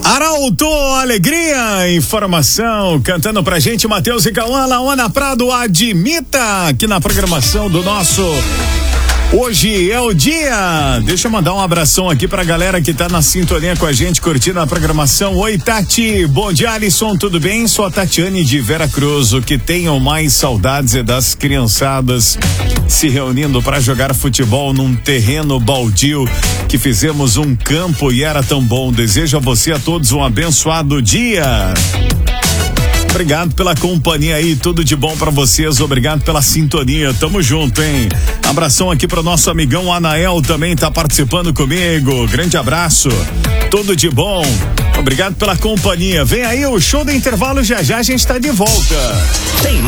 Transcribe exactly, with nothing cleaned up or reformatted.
Arauto, alegria, informação, cantando pra gente Matheus e Cauã, Laona Prado, admita, aqui na programação do nosso Hoje é o Dia. Deixa eu mandar um abração aqui pra galera que tá na sintonia com a gente, curtindo a programação. Oi, Tati, bom dia, Alisson, tudo bem? Sou a Tatiane de Vera Cruz. O que tenho mais saudades é das criançadas se reunindo para jogar futebol num terreno baldio que fizemos um campo e era tão bom. Desejo a você, a todos, um abençoado dia. Obrigado pela companhia aí, tudo de bom pra vocês, obrigado pela sintonia, tamo junto, hein? Abração aqui pro nosso amigão Anael, também tá participando comigo, grande abraço, tudo de bom, obrigado pela companhia. Vem aí o show do intervalo, já já a gente tá de volta. Tem